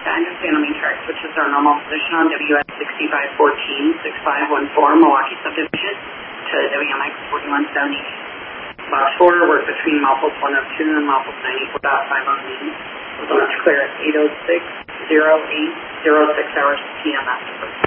to Santa Main Track, which is our normal position on WS 6514, 6514, Milwaukee Subdivision, to WMX 4170. Box 4, work between Malpos 102 and Malpos 94.5 on lead. Launch clear at 8:06, 08:06 hours PM after.